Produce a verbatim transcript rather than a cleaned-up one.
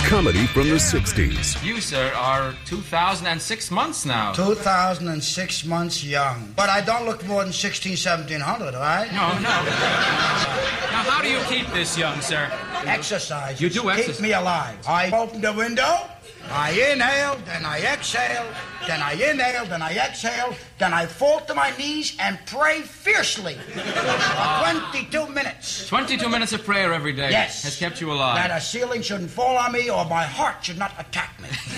comedy from the sixties. You, sir, are two thousand six months now. two thousand six months young. But I don't look more than sixteen, seventeen hundred, right? No, no. Now, how do you keep this young, sir? Exercise. You do exercise. Keep me alive. I open the window, I inhale, then I exhale, then I inhale, then I exhale, then I fall to my knees and pray fiercely for twenty-two minutes. twenty-two minutes of prayer every day Yes. has kept you alive. That a ceiling shouldn't fall on me or my heart should not attack me.